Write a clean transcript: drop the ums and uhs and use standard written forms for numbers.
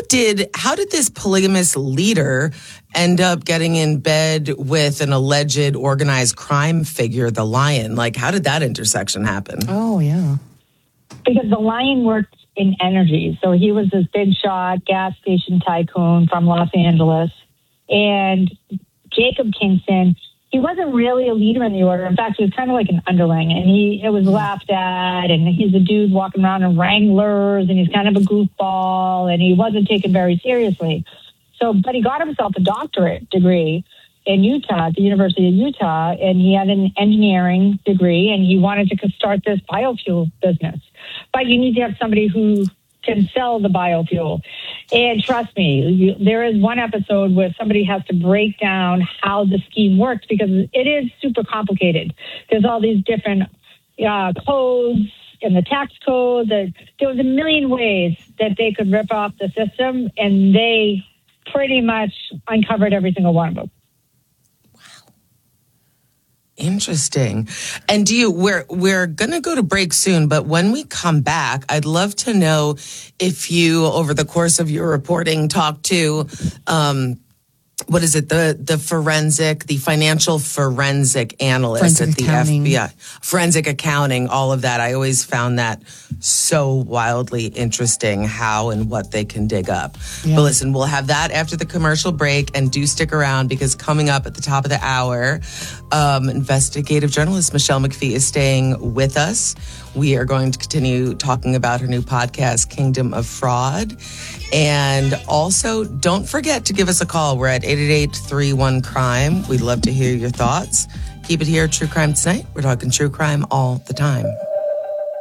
how did this polygamous leader end up getting in bed with an alleged organized crime figure, the Lion? Like, how did that intersection happen? Oh, yeah. Because the Lion worked in energy. So he was this big shot gas station tycoon from Los Angeles. And Jacob Kingston, he wasn't really a leader in the order. In fact, he was kind of like an underling, and it was laughed at, and he's a dude walking around in Wranglers, and he's kind of a goofball, and he wasn't taken very seriously. But he got himself a doctorate degree in Utah, at the University of Utah, and he had an engineering degree, and he wanted to start this biofuel business. But you need to have somebody who can sell the biofuel. And trust me, there is one episode where somebody has to break down how the scheme works, because it is super complicated. There's all these different codes in the tax code. There was a million ways that they could rip off the system, and they pretty much uncovered every single one of them. Interesting. And we're going to go to break soon, but when we come back, I'd love to know if you, over the course of your reporting, talked to, what is it? The financial forensic analyst at the FBI, forensic accounting, all of that. I always found that so wildly interesting, how and what they can dig up. Yeah. But listen, we'll have that after the commercial break, and do stick around, because coming up at the top of the hour, investigative journalist Michelle McPhee is staying with us. We are going to continue talking about her new podcast, Kingdom of Fraud. And also, don't forget to give us a call. We're at 888-31-CRIME. We'd love to hear your thoughts. Keep it here, True Crime Tonight. We're talking true crime all the time.